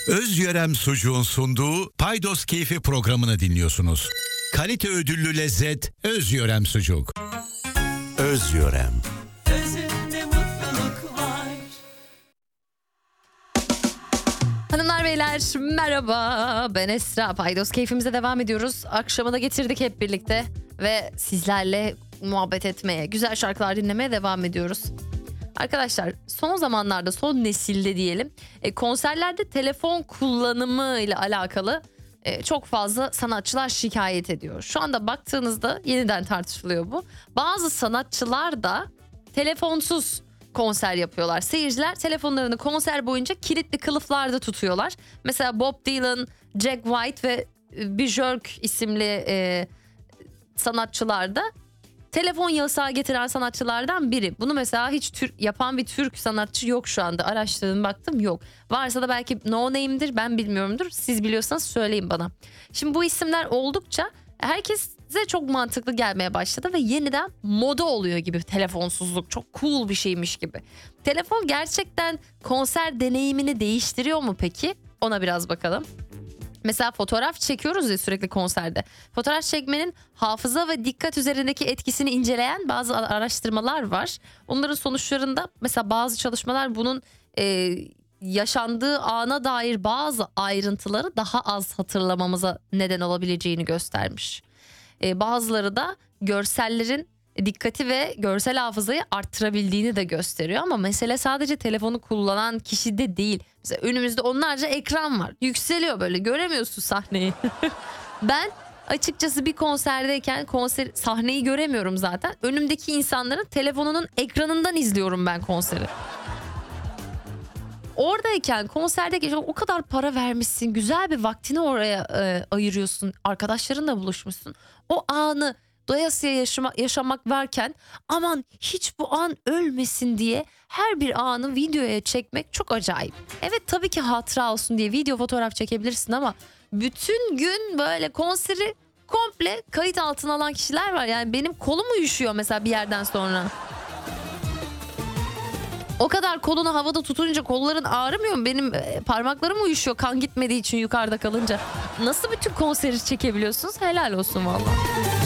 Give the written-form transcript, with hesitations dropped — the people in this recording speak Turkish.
Özyörem Sucuğun sunduğu Paydos Keyfi programını dinliyorsunuz. Kalite ödüllü lezzet Özyörem Sucuk. Özyörem. Özünde mutluluk var. Hanımlar beyler merhaba, ben Esra. Paydos Keyfimize devam ediyoruz. Akşamı da getirdik hep birlikte ve sizlerle muhabbet etmeye, güzel şarkılar dinlemeye devam ediyoruz. Arkadaşlar son zamanlarda, son nesilde diyelim, konserlerde telefon kullanımı ile alakalı çok fazla sanatçılar şikayet ediyor. Şu anda baktığınızda yeniden tartışılıyor bu. Bazı sanatçılar da telefonsuz konser yapıyorlar. Seyirciler telefonlarını konser boyunca kilitli kılıflarda tutuyorlar. Mesela Bob Dylan, Jack White ve Björk isimli sanatçılar da telefon yasağı getiren sanatçılardan biri. Bunu mesela hiç yapan bir Türk sanatçı yok şu anda. Araştırdım, baktım, yok. Varsa da belki no name'dir, ben bilmiyorumdur. Siz biliyorsanız söyleyin bana. Şimdi bu isimler oldukça herkese çok mantıklı gelmeye başladı ve yeniden moda oluyor gibi telefonsuzluk. Çok cool bir şeymiş gibi. Telefon gerçekten konser deneyimini değiştiriyor mu peki? Ona biraz bakalım. Mesela fotoğraf çekiyoruz ya sürekli konserde. Fotoğraf çekmenin hafıza ve dikkat üzerindeki etkisini inceleyen bazı araştırmalar var. Onların sonuçlarında mesela bazı çalışmalar bunun yaşandığı ana dair bazı ayrıntıları daha az hatırlamamıza neden olabileceğini göstermiş. Bazıları da görsellerin dikkati ve görsel hafızayı arttırabildiğini de gösteriyor. Ama mesele sadece telefonu kullanan kişide değil. Mesela önümüzde onlarca ekran var. Yükseliyor böyle, göremiyorsun sahneyi. Ben açıkçası bir konserdeyken sahneyi göremiyorum zaten. Önümdeki insanların telefonunun ekranından izliyorum ben konseri. Oradayken, konserdeyken o kadar para vermişsin, güzel bir vaktini oraya ayırıyorsun, arkadaşlarınla buluşmuşsun. O anı doyasıya yaşamak varken aman hiç bu an ölmesin diye her bir anı videoya çekmek çok acayip. Evet, tabii ki hatıra olsun diye video fotoğraf çekebilirsin ama bütün gün böyle konseri komple kayıt altına alan kişiler var. Yani benim kolum uyuşuyor mesela bir yerden sonra. O kadar kolunu havada tutunca kolların ağrımıyor mu? Benim parmaklarım uyuşuyor kan gitmediği için yukarıda kalınca. Nasıl bütün konseri çekebiliyorsunuz? Helal olsun vallahi.